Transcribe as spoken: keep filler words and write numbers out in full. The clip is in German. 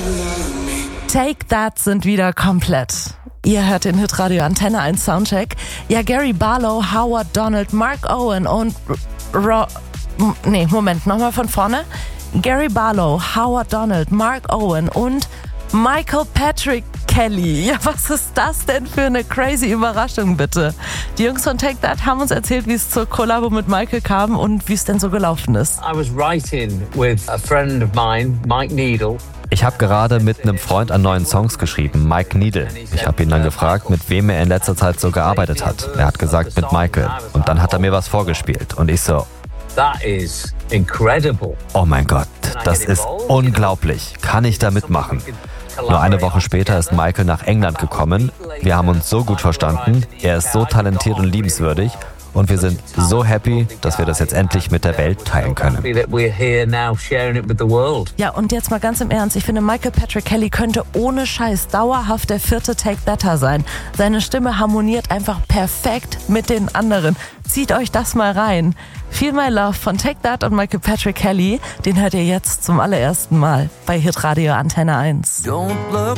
Take That sind wieder komplett. Ihr hört den Hitradio Antenne eins Soundcheck. Ja, Gary Barlow, Howard Donald, Mark Owen und Ro... Nee, Moment, nochmal von vorne. Gary Barlow, Howard Donald, Mark Owen und Michael Patrick Kelly. Ja, was ist das denn für eine crazy Überraschung, bitte? Die Jungs von Take That haben uns erzählt, wie es zur Kollabo mit Michael kam und wie es denn so gelaufen ist. I was writing with a friend of mine, Mike Needle. Ich habe gerade mit einem Freund an neuen Songs geschrieben, Mike Needle. Ich habe ihn dann gefragt, mit wem er in letzter Zeit so gearbeitet hat. Er hat gesagt, mit Michael. Und dann hat er mir was vorgespielt. Und ich so, That is incredible. Oh mein Gott, das ist unglaublich. Kann ich da mitmachen? Nur eine Woche später ist Michael nach England gekommen. Wir haben uns so gut verstanden. Er ist so talentiert und liebenswürdig. Und wir sind so happy, dass wir das jetzt endlich mit der Welt teilen können. Ja, und jetzt mal ganz im Ernst. Ich finde, Michael Patrick Kelly könnte ohne Scheiß dauerhaft der vierte Take Thater sein. Seine Stimme harmoniert einfach perfekt mit den anderen. Zieht euch das mal rein. Feel My Love von Take That und Michael Patrick Kelly, den hört ihr jetzt zum allerersten Mal bei Hitradio Antenne eins.